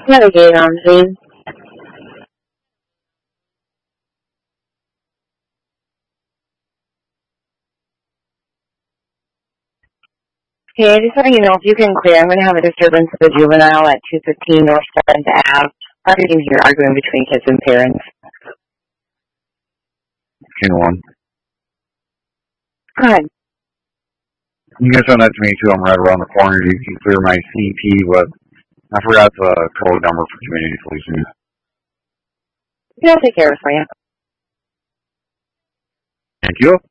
Navigate on, please. Okay, I just want you know if you can clear, I'm going to have a disturbance of the juvenile at 215 North 7th Ave. You can hear arguing between kids and parents. King 1. Go ahead. You can send that to me too. I'm right around the corner. You can clear my CP, but I forgot the code number for community policing. Yeah, I'll take care of it for you. Thank you.